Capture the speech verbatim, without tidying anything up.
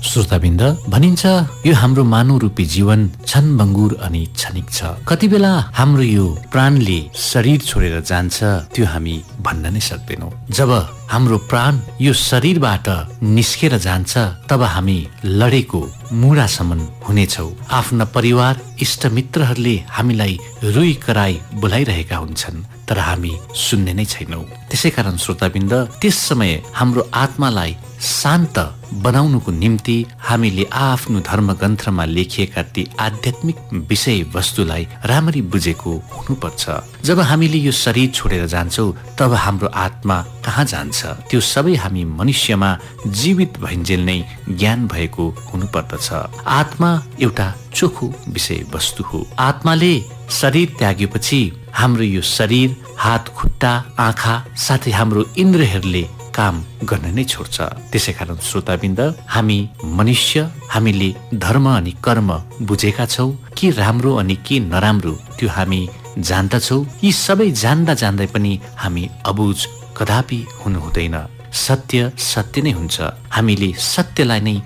श्रोताबिन्द, भनिन्छ यो हाम्रो मानव रूपी जीवन क्षणभङ्गुर अनि क्षणिक छ। कति बेला हाम्रो यो प्राणले शरीर छोडेर जान्छ त्यो हामी भन्न नै सक्दैनौँ। जब हाम्रो प्राण यो शरीरबाट निस्केर जान्छ तब हामी लडेको मुढासम्म हुनेछौँ। आफ्ना परिवार इष्टमित्रहरूले हामीलाई रुई कराई बोलाइरहेका हुन्छन्, तर हामी सुन्ने नै छैनौँ। त्यसै कारण श्रोताबिन्द, त्यस समय हाम्रो आत्मालाई शान्त बनाउनुको निम्ति हामीले आफ्नो धर्मग्रन्थमा लेखिएका ती आध्यात्मिक विषय वस्तुलाई राम्ररी बुझेको हुनुपर्छ। जब हामीले यो शरीर छोडेर जान्छौँ तब हाम्रो आत्मा कहाँ जान्छ त्यो सबै हामी मनुष्यमा जीवित भइन्जेल नै ज्ञान भएको हुनुपर्दछ। आत्मा एउटा चोखो विषय वस्तु हो। आत्माले शरीर त्यागेपछि हाम्रो यो शरीर, हात, खुट्टा, आँखा साथै हाम्रो इन्द्रियहरूले काम गर्न नै छोड्छ। त्यसै कारण श्रोताबिन्द, हामी मनुष्य, हामीले धर्म अनि कर्म बुझेका छौँ, के राम्रो अनि के नराम्रो त्यो हामी जान्दछौँ। यी सबै जान्दा जान्दै पनि हामी अबुझ कदापि हुनु हुँदैन। सत्य सत्य नै हुन्छ। हामीले सत्यलाई नै